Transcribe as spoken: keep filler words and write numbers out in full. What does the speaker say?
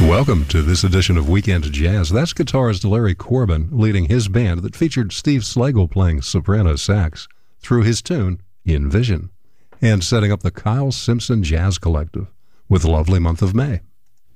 Welcome to this edition of Weekend Jazz. That's guitarist Larry Corbin leading his band that featured Steve Slagle playing soprano sax through his tune, In Vision, and setting up the Kyle Simpson Jazz Collective with Lovely Month of May.